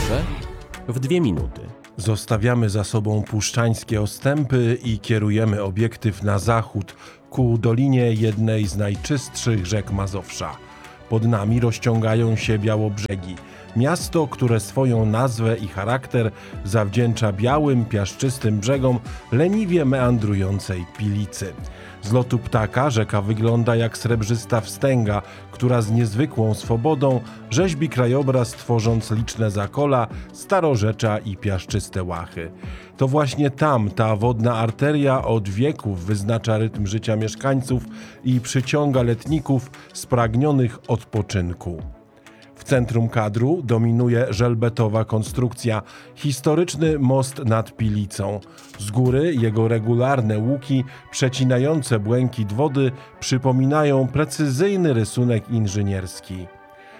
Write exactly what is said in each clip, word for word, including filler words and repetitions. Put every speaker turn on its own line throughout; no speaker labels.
Mazowsze w dwie minuty.
Zostawiamy za sobą puszczańskie ostępy i kierujemy obiektyw na zachód, ku dolinie jednej z najczystszych rzek Mazowsza. Pod nami rozciągają się Białobrzegi, miasto, które swoją nazwę i charakter zawdzięcza białym, piaszczystym brzegom leniwie meandrującej Pilicy. Z lotu ptaka rzeka wygląda jak srebrzysta wstęga, która z niezwykłą swobodą rzeźbi krajobraz, tworząc liczne zakola, starorzecza i piaszczyste łachy. To właśnie tam ta wodna arteria od wieków wyznacza rytm życia mieszkańców i przyciąga letników spragnionych odpoczynku. W centrum kadru dominuje żelbetowa konstrukcja, historyczny most nad Pilicą. Z góry jego regularne łuki przecinające błękit wody przypominają precyzyjny rysunek inżynierski.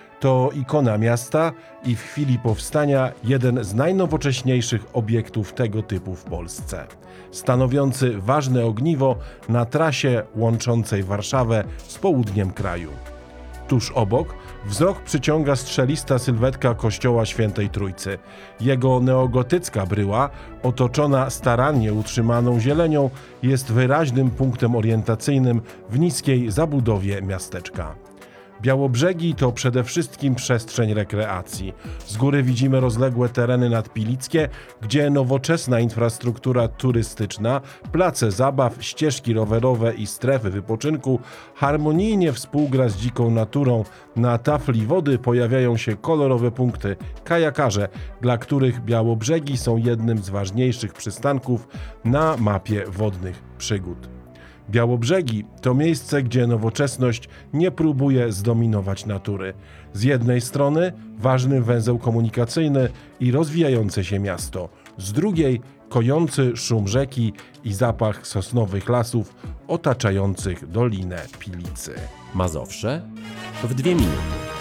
To ikona miasta i w chwili powstania jeden z najnowocześniejszych obiektów tego typu w Polsce, stanowiący ważne ogniwo na trasie łączącej Warszawę z południem kraju. Tuż obok wzrok przyciąga strzelista sylwetka kościoła Świętej Trójcy. Jego neogotycka bryła, otoczona starannie utrzymaną zielenią, jest wyraźnym punktem orientacyjnym w niskiej zabudowie miasteczka. Białobrzegi to przede wszystkim przestrzeń rekreacji. Z góry widzimy rozległe tereny nadpilickie, gdzie nowoczesna infrastruktura turystyczna, place zabaw, ścieżki rowerowe i strefy wypoczynku harmonijnie współgra z dziką naturą. Na tafli wody pojawiają się kolorowe punkty, kajakarze, dla których Białobrzegi są jednym z ważniejszych przystanków na mapie wodnych przygód. Białobrzegi to miejsce, gdzie nowoczesność nie próbuje zdominować natury. Z jednej strony ważny węzeł komunikacyjny i rozwijające się miasto, z drugiej kojący szum rzeki i zapach sosnowych lasów otaczających Dolinę Pilicy.
Mazowsze w dwie minuty.